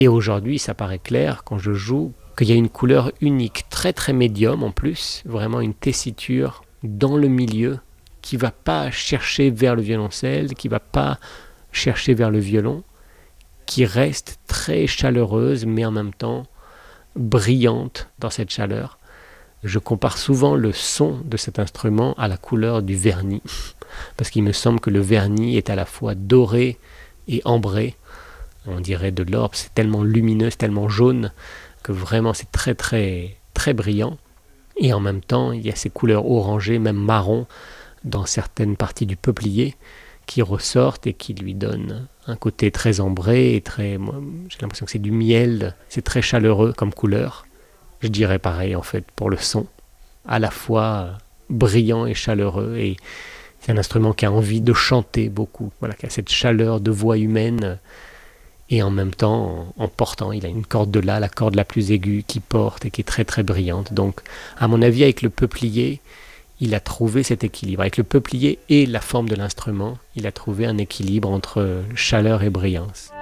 Et aujourd'hui, ça paraît clair quand je joue qu'il y a une couleur unique, très très médium en plus, vraiment une tessiture dans le milieu qui ne va pas chercher vers le violoncelle, qui ne va pas chercher vers le violon, qui reste très chaleureuse mais en même temps brillante dans cette chaleur. Je compare souvent le son de cet instrument à la couleur du vernis, parce qu'il me semble que le vernis est à la fois doré et ambré. On dirait de l'or, c'est tellement lumineux, c'est tellement jaune, que vraiment c'est très très très brillant. Et en même temps, il y a ces couleurs orangées, même marron, dans certaines parties du peuplier, qui ressortent et qui lui donnent un côté très ambré et très... Moi, j'ai l'impression que c'est du miel, c'est très chaleureux comme couleur. Je dirais pareil en fait pour le son, à la fois brillant et chaleureux, et c'est un instrument qui a envie de chanter beaucoup, voilà, qui a cette chaleur de voix humaine, et en même temps en portant, il a une corde de la corde la plus aiguë qui porte et qui est très très brillante. Donc à mon avis avec le peuplier, il a trouvé cet équilibre. Avec le peuplier et la forme de l'instrument, il a trouvé un équilibre entre chaleur et brillance.